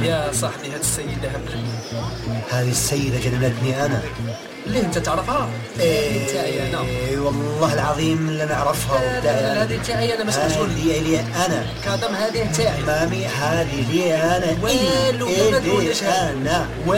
يا صاحبي هذه السيدة هبلتني. هذه السيدة جننتني أنا. ليه أنت تعرفها؟ إيه تاعي أنا. والله العظيم اللي نعرفها. لا هذه تاعي أنا، مش مسؤول. هذه لي أنا كاظم هذه تاعي مامي، هذه لي أنا. والو ما تقولش أنا